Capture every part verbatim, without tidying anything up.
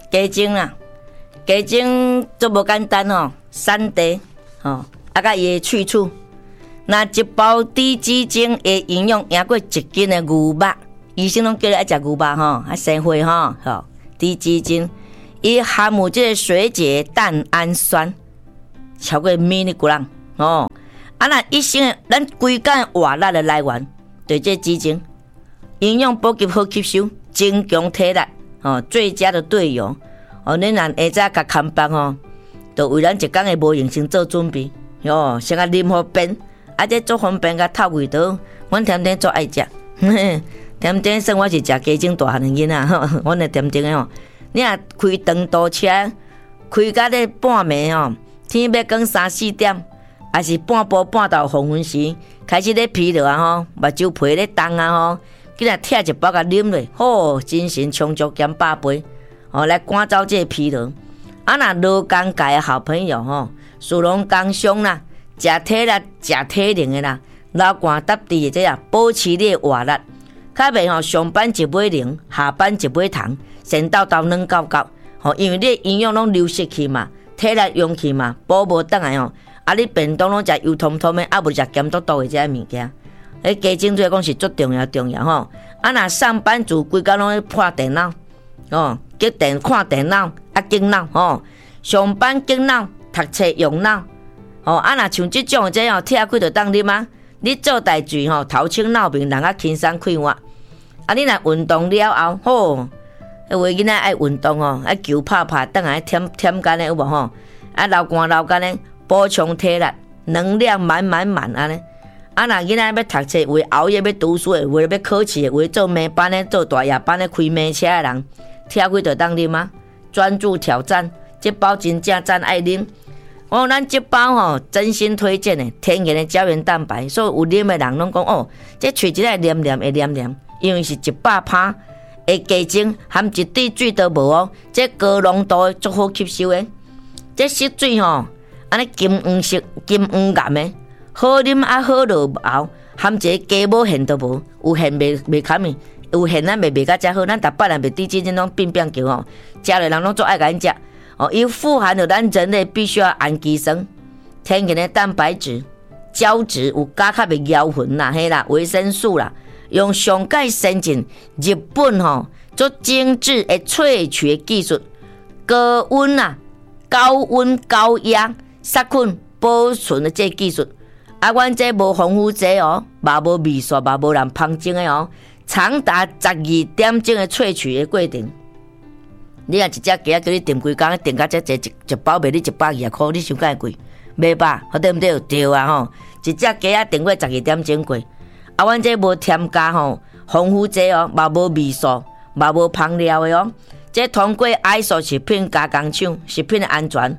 鸡精啦，鸡精都无简单哦，产地哦，啊甲伊的去处。那一包低鸡精的营养赢过一斤的牛肉，医生拢叫你爱食牛肉吼，啊生火吼，吼低鸡精，伊含有这个水解蛋氨酸超过米粒几人哦。啊那一生咱规间活力的来源，对这鸡精，营养补给好吸收，增强体力哦，最佳的队友哦。恁若下早甲看班哦，就为咱一天的无用先做准备哟，先甲啉好便。啊，这做方便甲透胃道，阮甜甜做爱食。甜甜算我是食鸡精大汉的囡仔吼，阮的甜甜的吼。你若开长途车，开到咧半暝吼，天要光三四点，还是半晡半到黄昏时，开始咧疲劳啊吼，目睭皮咧动啊吼，竟然摕一包甲啉落，吼，精神充足减百倍，吼来赶走这疲劳。啊，若劳工界的好朋友吼，属农工商啦。食体力、食体能的啦，流汗搭地的这啊，保持你的活力。较袂吼上班一尾零，下班一尾糖，先斗斗软到到。吼，因为你的营养拢流失去嘛，体力用去嘛，补无倒来吼。啊，你便当拢食油彤彤的，啊无食咸嘟嘟的这物件。迄鸡精对讲是足重要重要吼。啊，若上班族规工拢咧破电脑，哦，激电看电脑，啊经脑吼。上班经脑，读册用脑。哦，啊，若像即种这哦，拆开就当啉啊！你做代志吼，头清脑明，人较轻松快活。啊，你若运动了后，吼，迄位囡仔爱运动哦，爱球拍拍，等下添添干的有无吼？啊，流汗流干的，补充体力，能量满满满安尼。啊，若囡仔要读册，为熬夜要读书的，为要考试的，为做晚班的，做大夜班的，开马车的人，拆开就当啉啊！专注挑战，这包真正真爱啉。哦，咱这包吼，真心推荐的天然的胶原蛋白，所以有啉的人拢讲哦，这喙一来黏黏的黏黏，因为是一百趴的鸡精，含一滴水都无哦，这高浓度足好吸收的，这色水吼，安尼金黄色、金黄颜的，好啉啊好落后，含一个鸡母馅都无，有馅袂袂堪咪，有馅咱袂袂甲遮好，咱逐摆人袂滴鸡精拢变变叫吼，食的人拢足爱甲因食。哦，伊富含了咱人类必须要氨基酸、天然的蛋白质、胶质，有加较的胶分啦、嘿啦、维生素啦，用上界先进日本吼做精致的萃取的技术，高温啊、高温高压杀菌保存的这技术，啊，阮这无防腐剂哦，嘛无味素，嘛无人芳精的哦，长达十二点钟的萃取的过程。你若一只鸡仔叫你订规工，订到这这一一包卖你一百二十块，你想介贵？袂吧？好对毋对？对啊吼！一只鸡仔订过十二点钟过，啊，阮这无添加吼防腐剂哦，嘛无味素，嘛无香料的哦。这通过 I S O 食品加工厂食品的安全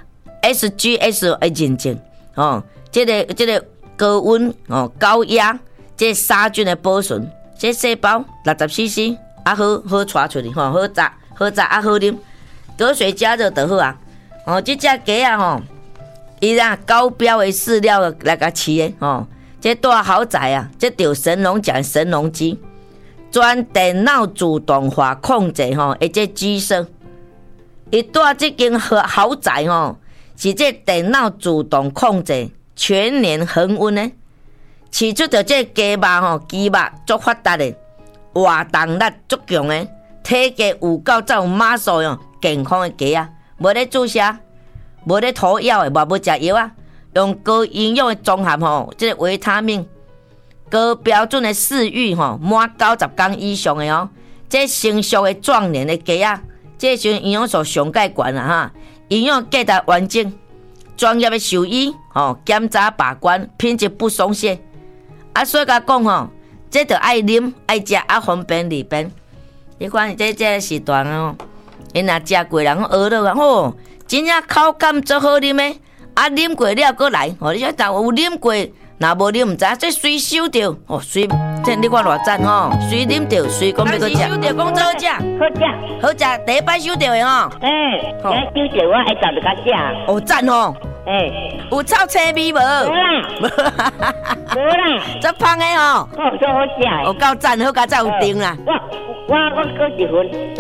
S G S 的认证哦。这个这个高温哦高压，这杀菌的保存，这细包六十 C C， 啊好好带出去吼，好炸。好炸啊，好啉，隔水加热就好啊。哦，这只鸡啊吼，伊啊高标的饲料来甲饲的吼，这大豪宅啊，这叫神农奖神农机，全电脑自动化控制吼，而且机身，伊带这间豪宅吼，是这电脑自动控制，全年恒温的，饲出着这鸡肉吼，鸡肉足发达的，活动力足强的。体格有够才有马素哟，健康的鸡啊，无咧注射，无咧涂药的，无要食药啊，用高营养的综合吼，即、这个维他命，高标准的饲育吼，满九十天以上的哦，这成熟的壮年的鸡啊，这时营养素上介悬啦哈，营养价值完整，专业的兽医吼检查把关，品质不松懈，啊，所以甲讲吼，这着爱啉爱食啊，方便利便。你看这这时段哦，因若食过人学到啊，吼，真正口感足好啉的，啊，啉过了过来，哦，你说但有啉过，若无啉唔知，这随收着，哦，随，这你看偌赞吼，随啉着，随讲要搁食，收着讲好食， 好食， 好食，第一摆收着的吼， 哎，今收着我爱食就甲食， 哦赞吼，哎，有臭青味无？无啦，无啦， 这芳的吼， 哦，足好食， 有够赞，好甲才有甜啦。 我我我搁一份啊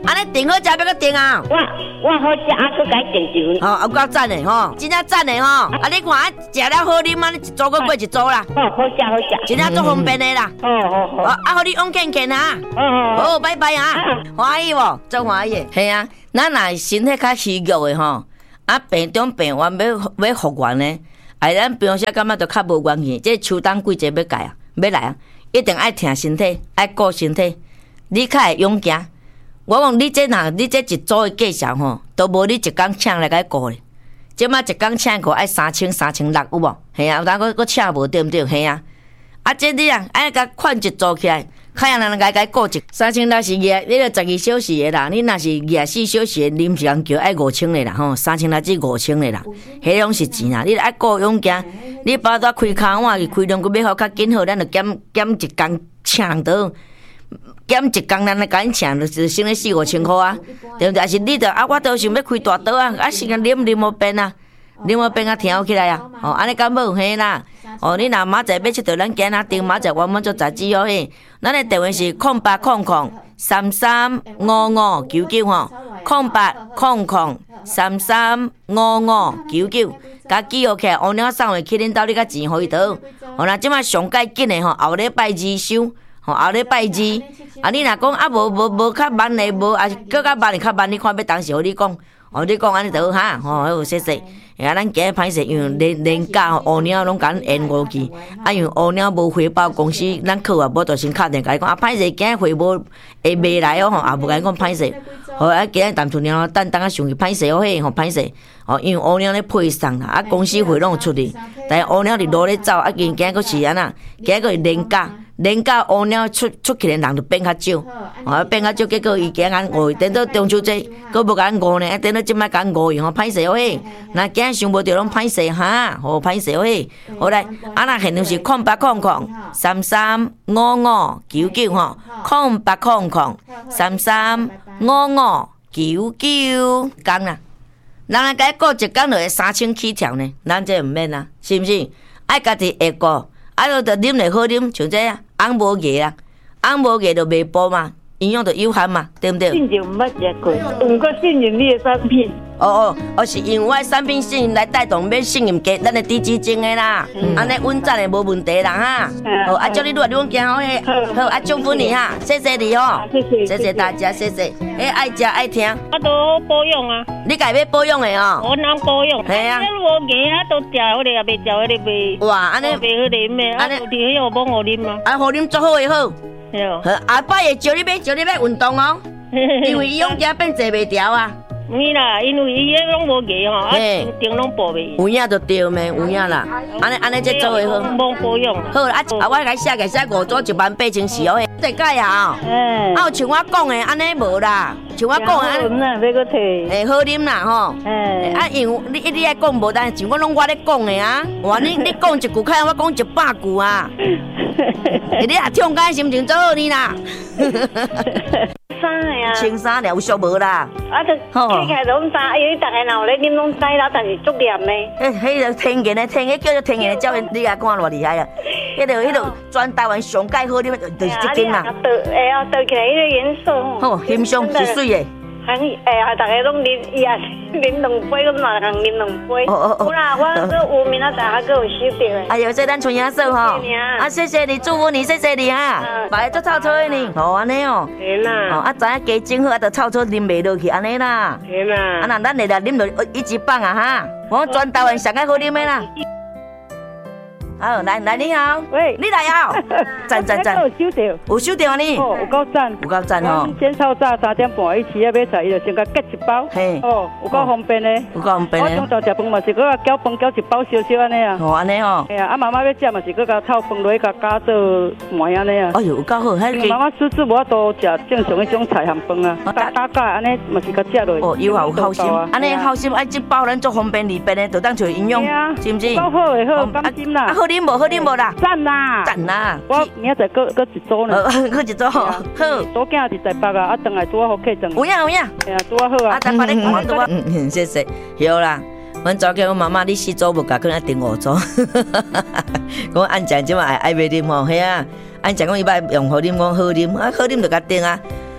安尼订好食要搁订啊？ 我我好食，啊，佮改订一份。 哦，有够赞的吼，真正赞的吼。啊，你看啊，食了好啉啊，你一组搁过一组啦。 哦，好食好食。 真正足方便的啦。 哦哦哦。 啊，好你往健健啊。 哦哦。 好，拜拜啊。欢喜无？足欢喜。系啊，咱若身体较虚弱的吼，啊病中病完要要复原呢，哎，咱平时感觉就较无元气。这秋冬季节要改啊，要来啊，一定爱挺身体，爱顾身体，你较会勇行。我讲你这若你这一组的计数吼，都无你一工请来甲顾咧。即摆一工请顾爱三千三千六有无？系啊，有当佫佫请无对毋对？系啊。啊，这你啊，爱甲款一组起来，看样人甲甲顾一三千六是廿，你着十二小时的啦。你若是廿四小时的，啉一工叫爱五千的啦吼，三千六至五千的啦，迄拢是钱啦。你爱顾勇行，你包早开骹碗去开量去要好较紧好，咱着减减一工请倒。减一工，咱来甲因请，就是省咧四五千箍啊，对毋对？啊是你着啊，我都想要开大刀啊，啊时间啉啉无变啊，啉无变啊，听起来啊，哦，安尼敢无嘿啦？哦，你若明仔要佚佗，咱今仔订明仔我们做十支哦嘿。咱的电话是空八空空三三五五九九吼，空八空空三三五五九九，甲记号起来，乌鸟送回去恁兜，你甲钱互伊倒。哦，那即摆上介紧的吼，后礼拜二收。吼，后礼拜二，啊，你若讲啊无无无较慢的，无啊搁较慢的较慢，你看要当时互你讲，哦，你讲安尼就好哈，吼，好谢谢。啊，咱今日歹势，因为连连假乌鸟拢甲咱延误去，啊，因为乌鸟无回报公司，咱客户无就先敲电甲伊讲啊，歹势，今日回无会袂来哦，吼，也无甲伊讲歹势。好啊，今日淡出鸟，等等啊上去歹势哦嘿，吼歹势，哦，因为乌鸟咧配送啦，啊，公司费拢有出去，但是乌鸟伫路咧走，啊，今今日佫是安那，今日佫是连假。连假乌鸟出出去的人就变较少，哦，变较少，结果伊今日误，等到中秋节，佫无甲咱误呢，等到即摆甲咱误去吼，歹势哦嘿，那今日想无着拢歹势哈，吼歹势哦嘿，好来，啊那现在是空八空空三三五五九九吼，空八空空三三五五九九，讲啦，人来甲顾一工就会三千起跳呢，咱这毋免啊，是毋是？爱家己会顾。啊，就着啉来好啉，像这红无价啊，红无价就袂补嘛，营养就有限嘛，对毋对？ 信任捌食过，毋过信任你的产品。 哦哦，哦是因为我的产品信任来带动要信任加咱的低基精的啦，安尼稳阵的无问题啦哈。好，啊，祝你越越行好诶，好啊，祝福你哈，谢谢你哦， 谢谢， 谢谢大家，谢谢。诶，爱食爱听， 我都保养啊。 你家要保养的哦。 我能保养。 系啊。 你无钱啊，都食迄个也袂食迄个袂。 哇，安尼袂好啉的，安尼伫迄个帮我啉啊。 啊，互啉足好诶好。 对哦。 好，下摆会叫你要叫你要运动哦，因为伊用家变坐袂调啊。 唔啦，因为伊迄拢无价吼，啊顶拢保袂。 有影就对咩，有影啦。安尼安尼，这做会好。 帮保养。 好啊，啊，我来写个写五组一万八千四哦，这解啊。 嗯。 啊，像我讲的安尼无啦，像我讲的安尼。 啦，要个摕。 诶，好啉啦吼。 嗯。 啊，因为你一直爱讲无，但是像我拢我咧讲的啊。哇，你你讲一句，看我讲一百句啊。你也唱歌心情做好呢啦。 衫呀， 穿衫了有俗无啦？ 啊，就起开拢知，因为大家若有咧啉拢知啦，但是足黏的。 迄迄个天然的，天，迄叫做天然的教练，你啊看偌厉害啊！迄个迄个全台湾上介好啉的，就是这间啦。 倒哎呀，倒起来迄个颜色吼， 好欣赏是水的。 很哎呀，大家拢啉，伊也啉两杯，我嘛共啉两杯。 哦哦哦。 有啦，我个有明仔载还佫有收到的。 哎呦，这咱春阳寿哈。啊，谢谢你，祝福你，谢谢你哈。摆做臭臭的呢，好安尼哦。 对啦。 哦，啊，知影加整好，啊，就臭臭啉袂落去安尼啦。 对啦。 啊，那咱来来啉落一级棒啊哈！我全台湾上介好啉的啦。好，来来你好， 喂， 你来啊！赞赞赞， 有收到， 有收到啊你？ 哦，有够赞， 有够赞哦！ 煎炒炸三点半，伊起啊买菜，伊就先甲夹一包，嘿，哦，有够方便的， 有够方便的。 我中昼食饭嘛是搁搅饭搅一包小小安尼啊， 哦安尼哦。 哎呀，啊妈妈要食嘛是搁甲炒饭落去甲加做糜安尼啊。 哎呦，有够好，迄个。妈妈私自无多食正常迄种菜含饭啊，加加加安尼嘛是甲食落。 哦，有好有好心，安尼好心，哎，这包咱做方便利便的，就当做营养，是毋是？ 够好诶，好，放心啦。 啊，好啉无？好啉无啦？ 赞啦！ 赞啦！ 我明仔载搁搁一组呢， 搁一组好。 多囝伫台北啊，啊，转来拄啊好客转。 有影有影。 哎呀，拄啊好啊。 啊，台北咧看拄啊。嗯嗯，谢谢。有啦，阮早起我妈妈你四组无甲，可能订五组。我按讲即嘛爱爱袂啉吼，系啊。按讲讲伊捌用好啉，讲好啉，啊好啉就甲订啊。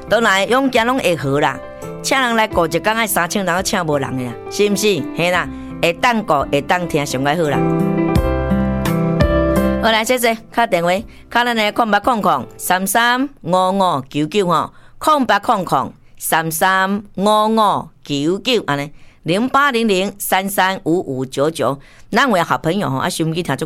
倒来用行拢会好啦。请人来顾一工爱三千人，请无人的啦，是毋是？嘿啦，会当顾会当听上解好啦。好来，谢谢，敲电话，敲咱的空八空空三三五五九九吼，空八空空三三五五九九安尼，零八零零三三五五九九，咱有好朋友吼，啊，收音机听